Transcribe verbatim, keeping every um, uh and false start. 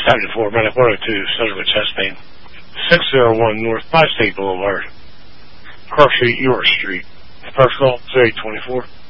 seventy-four, Medic one oh two, Center with chest pain. six oh one North Bi State Boulevard. Cross Street, York Street. First call, eight twenty-four.